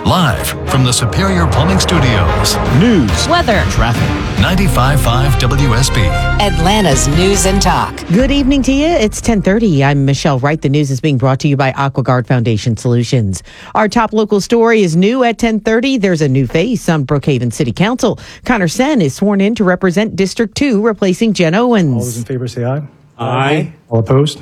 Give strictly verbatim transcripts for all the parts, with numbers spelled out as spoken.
Live from the Superior Plumbing Studios. News, weather, traffic. ninety-five point five W S B. Atlanta's News and Talk. Good evening to you. It's ten thirty. I'm Michelle Wright. The news is being brought to you by AquaGuard Foundation Solutions. Our top local story is new at ten thirty. There's a new face on Brookhaven City Council. Connor Sen is sworn in to represent District two, replacing Jen Owens. All those in favor say aye. Aye. All opposed?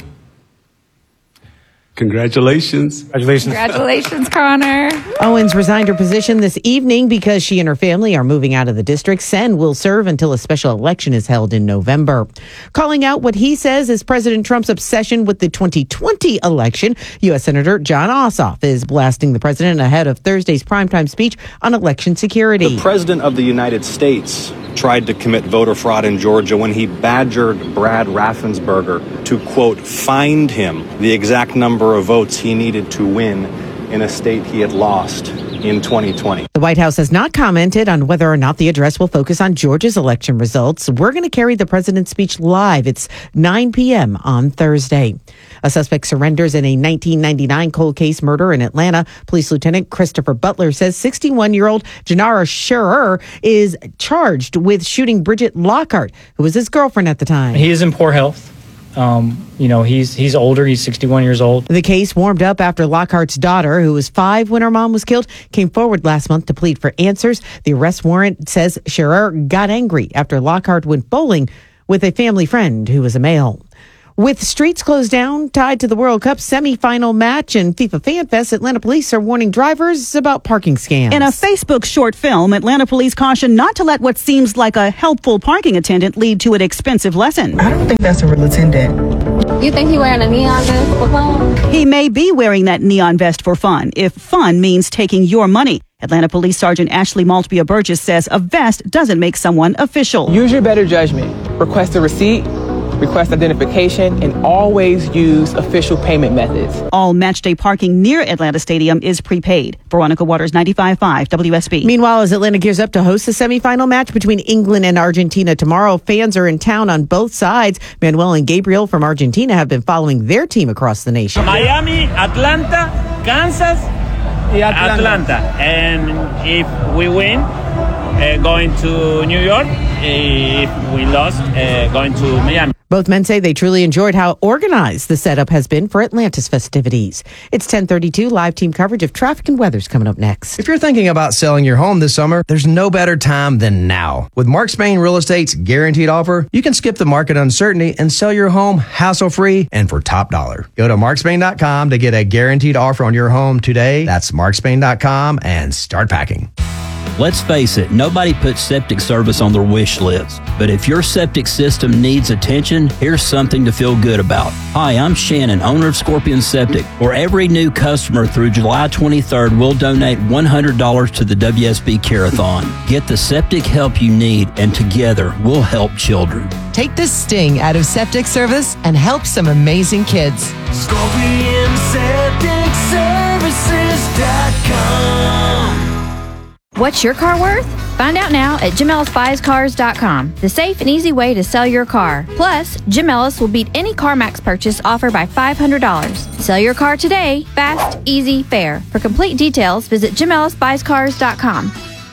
Congratulations. Congratulations. Congratulations, Connor. Owens resigned her position this evening because she and her family are moving out of the district. Sen will serve until a special election is held in November. Calling out what he says is President Trump's obsession with the twenty twenty election, U S. Senator Jon Ossoff is blasting the president ahead of Thursday's primetime speech on election security. The president of the United States tried to commit voter fraud in Georgia when he badgered Brad Raffensperger to, quote, find him the exact number of votes he needed to win in a state he had lost in twenty twenty. The White House has not commented on whether or not the address will focus on Georgia's election results. We're going to carry the president's speech live. It's nine p.m. on Thursday. A suspect surrenders in a nineteen ninety-nine cold case murder in Atlanta. Police Lieutenant Christopher Butler says sixty-one-year-old Janara Scherer is charged with shooting Bridget Lockhart, who was his girlfriend at the time. He is in poor health. Um, you know, he's he's older. He's sixty-one years old. The case warmed up after Lockhart's daughter, who was five when her mom was killed, came forward last month to plead for answers. The arrest warrant says Scherer got angry after Lockhart went bowling with a family friend who was a male. With streets closed down, tied to the World Cup semifinal match and FIFA Fan Fest, Atlanta police are warning drivers about parking scams. In a Facebook short film, Atlanta police caution not to let what seems like a helpful parking attendant lead to an expensive lesson. I don't think that's a real attendant. You think he wearing a neon vest for fun? He may be wearing that neon vest for fun, if fun means taking your money. Atlanta Police Sergeant Ashley Maltbia Burgess says a vest doesn't make someone official. Use your better judgment. Request a receipt, request identification, and always use official payment methods. All matchday parking near Atlanta Stadium is prepaid. Veronica Waters, ninety-five point five W S B. Meanwhile, as Atlanta gears up to host the semifinal match between England and Argentina tomorrow, fans are in town on both sides. Manuel and Gabriel from Argentina have been following their team across the nation. Miami, Atlanta, Kansas, Atlanta. Atlanta. And if we win, uh, going to New York. If we lost, uh, going to Miami. Both men say they truly enjoyed how organized the setup has been for Atlanta's festivities. It's ten thirty-two. Live team coverage of traffic and weather's coming up next. If you're thinking about selling your home this summer, there's no better time than now. With Mark Spain Real Estate's guaranteed offer, you can skip the market uncertainty and sell your home hassle-free and for top dollar. Go to mark spain dot com to get a guaranteed offer on your home today. That's mark spain dot com and start packing. Let's face it, nobody puts septic service on their wish list. But if your septic system needs attention, here's something to feel good about. Hi, I'm Shannon, owner of Scorpion Septic. For every new customer through July twenty-third, we'll donate one hundred dollars to the W S B Care-a-thon. Get the septic help you need, and together, we'll help children. Take the sting out of septic service and help some amazing kids. Scorpion Septic Services dot com. What's your car worth? Find out now at Jim Ellis Buys Cars dot com, the safe and easy way to sell your car. Plus, Jim Ellis will beat any CarMax purchase offered by five hundred dollars. Sell your car today, fast, easy, fair. For complete details, visit Jim Ellis Buys Cars dot com.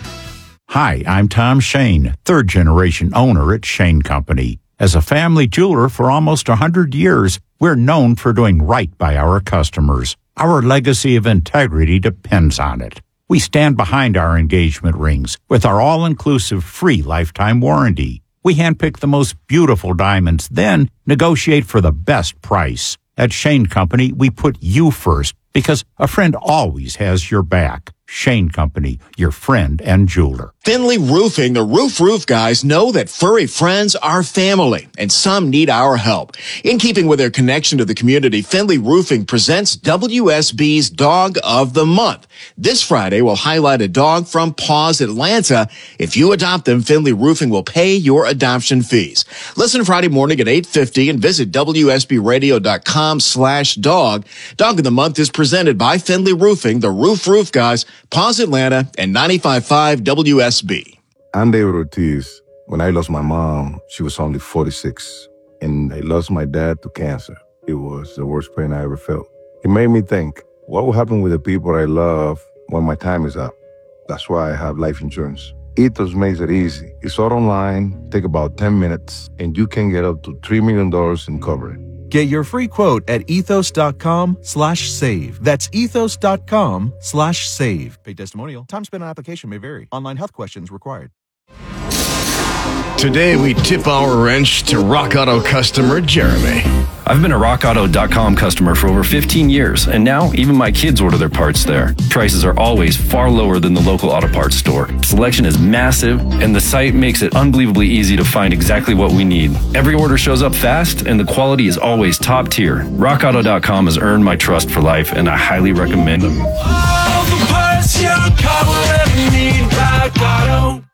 Hi, I'm Tom Shane, third-generation owner at Shane Company. As a family jeweler for almost one hundred years, we're known for doing right by our customers. Our legacy of integrity depends on it. We stand behind our engagement rings with our all-inclusive free lifetime warranty. We handpick the most beautiful diamonds, then negotiate for the best price. At Shane Company, we put you first because a friend always has your back. Shane Company, your friend and jeweler. Finley Roofing, the Roof Roof guys know that furry friends are family, and some need our help. In keeping with their connection to the community, Finley Roofing presents W S B's Dog of the Month. This Friday, we'll highlight a dog from Paws Atlanta. If you adopt them, Finley Roofing will pay your adoption fees. Listen Friday morning at eight fifty and visit W S B radio dot com slash dog. Dog of the Month is presented by Finley Roofing, the Roof Roof guys, Paws Atlanta, and ninety-five point five W S B. I'm David Ortiz. When I lost my mom, she was only forty-six, and I lost my dad to cancer. It was the worst pain I ever felt. It made me think, what will happen with the people I love when my time is up. That's why I have life insurance. Ethos makes it easy. It's all online, take about ten minutes, and you can get up to three million dollars in coverage. Get your free quote at ethos.com slash save. That's ethos.com slash save. Paid testimonial. Time spent on application may vary. Online health questions required. Today, we tip our wrench to Rock Auto customer Jeremy. I've been a rock auto dot com customer for over fifteen years, and now even my kids order their parts there. Prices are always far lower than the local auto parts store. Selection is massive, and the site makes it unbelievably easy to find exactly what we need. Every order shows up fast, and the quality is always top tier. rock auto dot com has earned my trust for life, and I highly recommend them. All the parts your car will ever need, Rock Auto.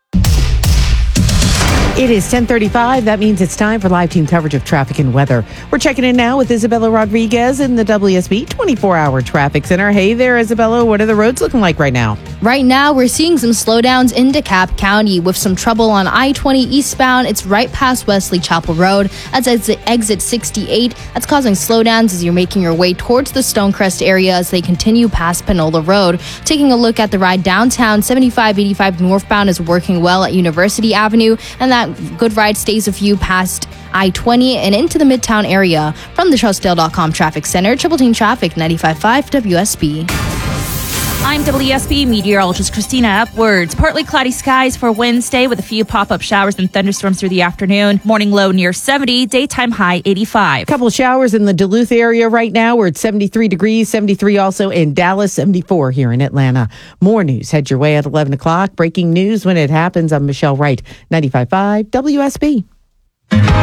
It is ten thirty-five. That means it's time for live team coverage of traffic and weather. We're checking in now with Isabella Rodriguez in the W S B twenty-four hour Traffic Center. Hey there, Isabella. What are the roads looking like right now? Right now, we're seeing some slowdowns in DeKalb County with some trouble on I twenty eastbound. It's right past Wesley Chapel Road. That's exit, exit sixty-eight. That's causing slowdowns as you're making your way towards the Stonecrest area as they continue past Panola Road. Taking a look at the ride downtown, seventy-five eighty-five northbound is working well at University Avenue, and that good ride stays with you past I twenty and into the Midtown area. From the Trustdale dot com Traffic Center, Triple Team Traffic, ninety-five point five W S B. I'm W S B meteorologist Christina Upwards. Partly cloudy skies for Wednesday with a few pop-up showers and thunderstorms through the afternoon. Morning low near seventy, daytime high eighty-five. Couple of showers in the Duluth area right now. We're at seventy-three degrees, seventy-three also in Dallas, seventy-four here in Atlanta. More news head your way at eleven o'clock. Breaking news when it happens. I'm Michelle Wright, ninety-five point five W S B.